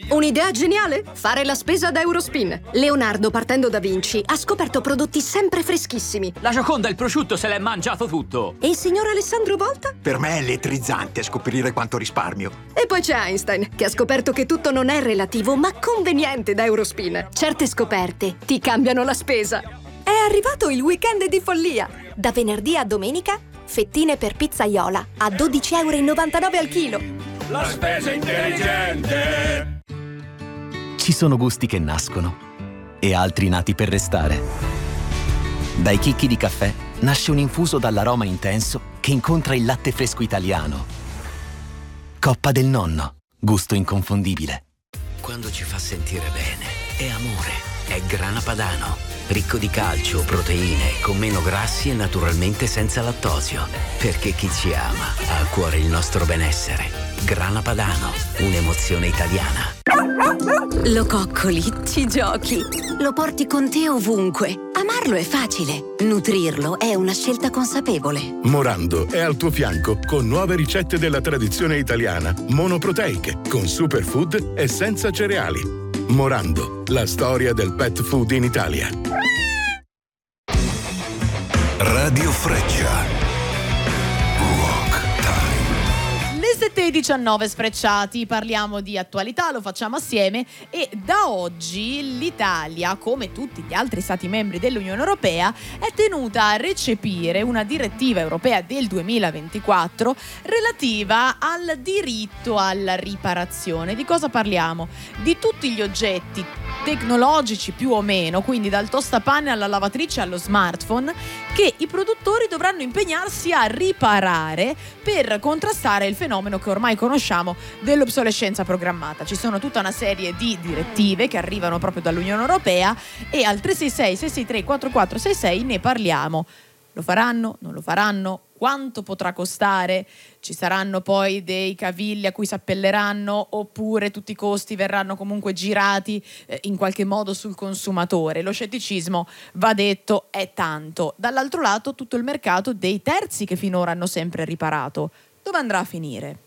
Un'idea geniale? Fare la spesa da Eurospin. Leonardo, partendo da Vinci, ha scoperto prodotti sempre freschissimi. La Gioconda, il prosciutto, se l'è mangiato tutto. E il signor Alessandro Volta? Per me è elettrizzante scoprire quanto risparmio. E poi c'è Einstein, che ha scoperto che tutto non è relativo, ma conveniente da Eurospin. Certe scoperte ti cambiano la spesa. È arrivato il weekend di follia. Da venerdì a domenica, fettine per pizzaiola a 12,99 € al chilo. La spesa intelligente! Ci sono gusti che nascono e altri nati per restare. Dai chicchi di caffè nasce un infuso dall'aroma intenso che incontra il latte fresco italiano. Coppa del Nonno, gusto inconfondibile. Quando ci fa sentire bene, è amore, è Grana Padano. Ricco di calcio, proteine, con meno grassi e naturalmente senza lattosio. Perché chi ci ama ha a cuore il nostro benessere. Grana Padano, un'emozione italiana. Lo coccoli, ci giochi, lo porti con te ovunque. Amarlo è facile, nutrirlo è una scelta consapevole. Morando è al tuo fianco con nuove ricette della tradizione italiana, monoproteiche, con superfood e senza cereali. Morando, la storia del pet food in Italia. Radio Freccia. Le 7:19 sfrecciati, parliamo di attualità, lo facciamo assieme e da oggi l'Italia, come tutti gli altri stati membri dell'Unione Europea, è tenuta a recepire una direttiva europea del 2024 relativa al diritto alla riparazione. Di cosa parliamo? Di tutti gli oggetti tecnologici più o meno, quindi dal tostapanne alla lavatrice allo smartphone, che i produttori dovranno impegnarsi a riparare per contrastare il fenomeno che ormai conosciamo dell'obsolescenza programmata. Ci sono tutta una serie di direttive che arrivano proprio dall'Unione Europea e al 366 663 4466 ne parliamo. Lo faranno? Non lo faranno? Quanto potrà costare? Ci saranno poi dei cavilli a cui si appelleranno oppure tutti i costi verranno comunque girati in qualche modo sul consumatore? Lo scetticismo, va detto, è tanto. Dall'altro lato tutto il mercato dei terzi che finora hanno sempre riparato. Dove andrà a finire?